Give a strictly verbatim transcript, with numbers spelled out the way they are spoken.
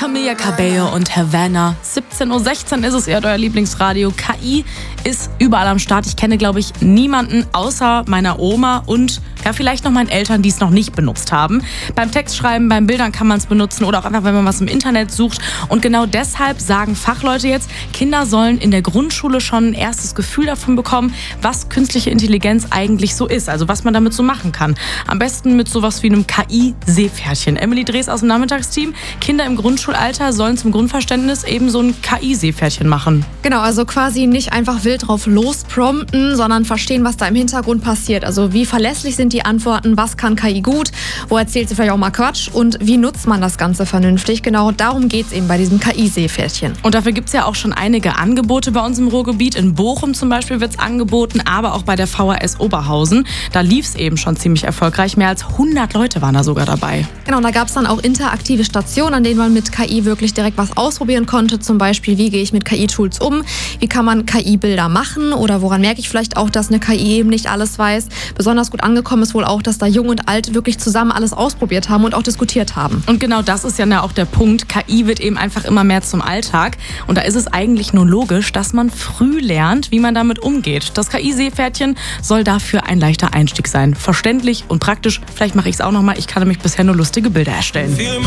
Camila Cabello und Havana. siebzehn Uhr sechzehn ist es, ihr hört euer Lieblingsradio. K I ist überall am Start. Ich kenne, glaube ich, niemanden außer meiner Oma und ja, vielleicht noch meinen Eltern, die es noch nicht benutzt haben. Beim Textschreiben, beim Bildern kann man es benutzen oder auch einfach, wenn man was im Internet sucht. Und genau deshalb sagen Fachleute jetzt, Kinder sollen in der Grundschule schon ein erstes Gefühl davon bekommen, was künstliche Intelligenz eigentlich so ist. Also was man damit so machen kann. Am besten mit sowas wie einem K I-Seepferdchen. Emily Drees aus dem Nachmittagsteam. Kinder im Grundschulalter sollen zum Grundverständnis eben so ein K I-Seepferdchen machen. Genau, also quasi nicht einfach wild drauf losprompten, sondern verstehen, was da im Hintergrund passiert. Also wie verlässlich sind die Antworten, was kann K I gut, wo erzählt sie vielleicht auch mal Quatsch und wie nutzt man das Ganze vernünftig. Genau darum geht es eben bei diesem K I-Seepferdchen. Und dafür gibt es ja auch schon einige Angebote bei uns im Ruhrgebiet. In Bochum zum Beispiel wird es angeboten, aber auch bei der V H S Oberhausen. Da lief es eben schon ziemlich erfolgreich. Mehr als hundert Leute waren da sogar dabei. Genau, und da gab es dann auch interaktive Stationen, an denen man mit K I wirklich direkt was ausprobieren konnte. Zum Beispiel, wie gehe ich mit K I-Tools um? Wie kann man K I-Bilder machen? Oder woran merke ich vielleicht auch, dass eine K I eben nicht alles weiß? Besonders gut angekommen ist wohl auch, dass da Jung und Alt wirklich zusammen alles ausprobiert haben und auch diskutiert haben. Und genau das ist ja auch der Punkt. K I wird eben einfach immer mehr zum Alltag. Und da ist es eigentlich nur logisch, dass man früh lernt, wie man damit umgeht. Das K I-Seepferdchen soll dafür ein leichter Einstieg sein. Verständlich und praktisch. Vielleicht mache ich es auch nochmal. Ich kann nämlich bisher nur lustige Bilder erstellen.